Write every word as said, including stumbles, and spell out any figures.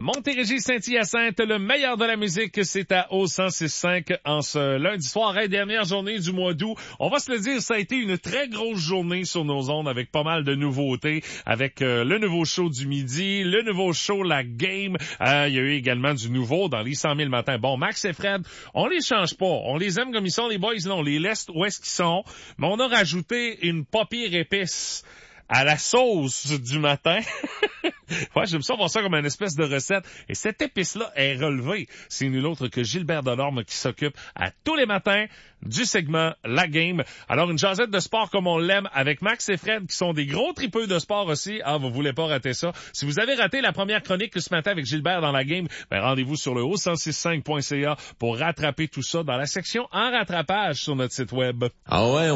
Montérégie Saint-Hyacinthe, le meilleur de la musique, c'est à O cent six cinq en ce lundi soir, et dernière journée du mois d'août. On va se le dire, ça a été une très grosse journée sur nos ondes avec pas mal de nouveautés, avec euh, le nouveau show du midi, le nouveau show La Game. Euh, il y a eu également du nouveau dans les cent mille matins. Bon, Max et Fred, on les change pas. On les aime comme ils sont, les boys. Non, on les laisse où est-ce qu'ils sont. Mais on a rajouté une pas pire épice à la sauce du matin. Ouais, j'aime ça voir ça comme une espèce de recette. Et cette épice-là est relevée. C'est nul autre que Gilbert Delorme qui s'occupe à tous les matins du segment La Game. Alors, une jasette de sport comme on l'aime avec Max et Fred qui sont des gros tripeux de sport aussi. Ah, vous voulez pas rater ça. Si vous avez raté la première chronique ce matin avec Gilbert dans La Game, ben rendez-vous sur le o cent six cinq point c a pour rattraper tout ça dans la section en rattrapage sur notre site web. Ah ouais,